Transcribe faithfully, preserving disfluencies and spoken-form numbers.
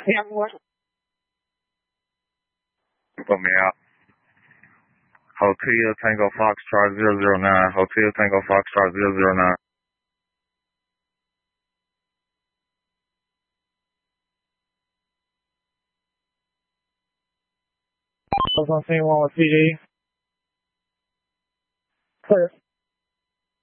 Romeo. Hotel Tango Foxtrot zero zero nine. Hotel Tango Foxtrot zero zero nine. I was on scene one with P D. Clear.